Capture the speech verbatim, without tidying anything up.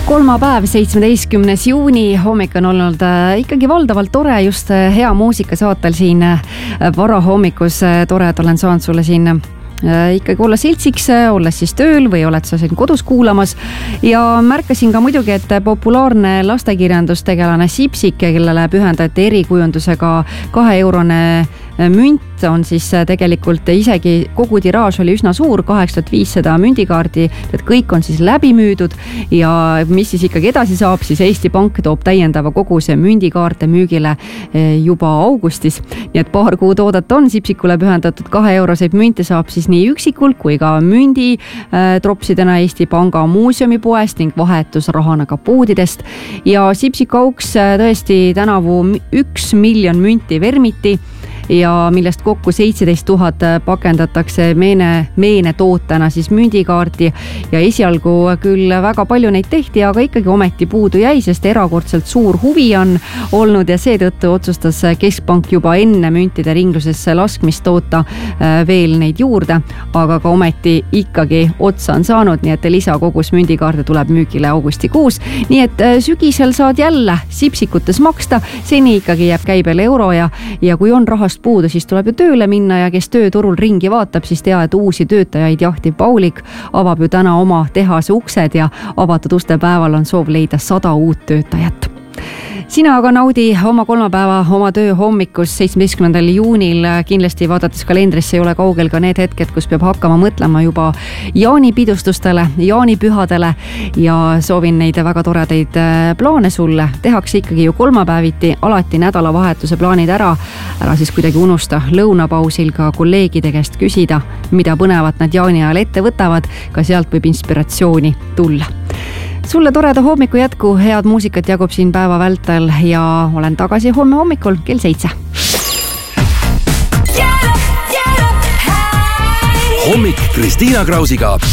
kolmapäev, seitsmeteistkümnes juuni, hommik on olnud ikkagi valdavalt tore, just hea muusika saatel siin varahommikus. Tore, et olen saanud sulle siin ikkagi olla seltsiks, olles siis tööl või oled sa siin kodus kuulamas. Ja märkasin ka muidugi, et populaarne lastekirjandustegelane Sipsik, kellele pühendati erikujundusega kahe eurone münt, on siis tegelikult isegi kogu tiraaž oli üsna suur, kaheksa tuhat viissada mündikaardi, et kõik on siis läbi müüdud. Ja mis siis ikkagi edasi saab, siis Eesti Pank toob täiendava koguse mündikaarte müügile juba augustis. Nii et paar kuud oodata on. Sipsikule pühendatud kahe euroseid münte saab siis nii üksikult kui ka mündi tropsidena Eesti Panga muuseumipoest ning vahetusrahana ka poodidest. Ja Sipsiku auks tõesti tänavu üks miljon münti vermiti ja millest kokku seitseteist tuhat pakendatakse meene, meene tootena siis mündikaardi. Ja esialgu küll väga palju neid tehti, aga ikkagi ometi puudu jäi, sest erakordselt suur huvi on olnud ja seetõttu otsustas Keskpank juba enne müntide ringlusesse laskmist toota veel neid juurde, aga ka ometi ikkagi otsa on saanud, nii et lisakogus mündikaarte tuleb müügile augustikuus. Nii et sügisel saad jälle Sipsikutes maksta, seni ikkagi jääb käibel euro ja, ja kui on rahast puudu, siis tuleb ju tööle minna ja kes tööturul ringi vaatab, siis tea, et uusi töötajaid jahtiv Paulik avab ju täna oma tehase uksed ja avatud uste päeval on soov leida sada uut töötajat. Sina aga naudi oma kolmapäeva, oma töö hommikus seitsmeteistkümnendal juunil. Kindlasti vaadates kalendrisse ei ole kaugel ka need hetked, kus peab hakkama mõtlema juba jaanipidustustele, jaanipühadele ja soovin neid väga toredaid plaane sulle. Tehakse ikkagi ju kolmapäeviti, alati nädalavahetuse plaanid ära. Ära siis kuidagi unusta lõunapausil ka kolleegide käest küsida, mida põnevat nad jaani ajal ette võtavad. Ka sealt võib inspiratsiooni tulla. Sulle toreda hommiku jätku, head muusikat jagub siin päeva vältel ja olen tagasi homme hommikul kell seitse. Hommik Kristiina Krausiga.